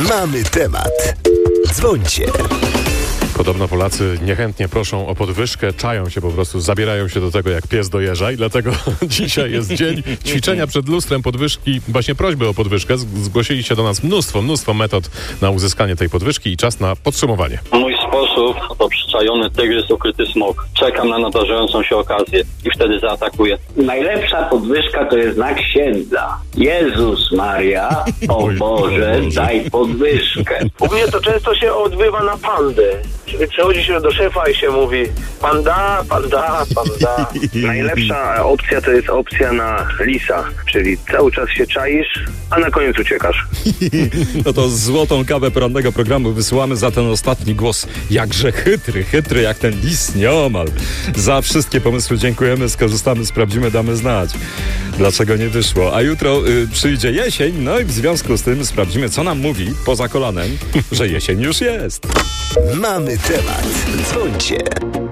Mamy temat. Dzwońcie. Podobno Polacy niechętnie proszą o podwyżkę, czają się po prostu, zabierają się do tego jak pies do jeża i dlatego dzisiaj jest dzień ćwiczenia przed lustrem, podwyżki, właśnie prośby o podwyżkę. Zgłosili się do nas mnóstwo metod na uzyskanie tej podwyżki i czas na podsumowanie. Mój sposób to przyczajony tygrys, ukryty smok. Czekam na nadarzającą się okazję i wtedy zaatakuję. Najlepsza podwyżka to jest znak księdza. Jezus Maria, o Boże, daj podwyżkę. U mnie to często się odbywa na pandę. Czyli przychodzi się do szefa i się mówi panda. Najlepsza opcja to jest opcja na lisa, czyli cały czas się czaisz, a na koniec uciekasz. No to złotą kawę porannego programu wysyłamy za ten ostatni głos. Jakże chytry jak ten lis nieomal. Za wszystkie pomysły dziękujemy, skorzystamy, sprawdzimy, damy znać, dlaczego nie wyszło. A jutro przyjdzie jesień, no i w związku z tym sprawdzimy, co nam mówi poza kolanem, że jesień już jest. Mamy temat. Dzwońcie.